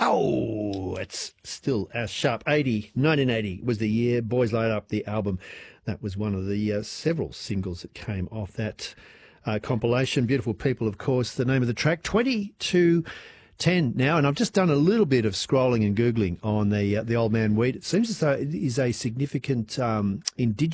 Wow, it's still as sharp. 1980 was the year. Boys Light Up, the album. That was one of the several singles that came off that compilation. Beautiful People, of course, the name of the track. 20 to 10 now, and I've just done a little bit of scrolling and Googling on the Old Man Weed. It seems as though it is a significant Indigenous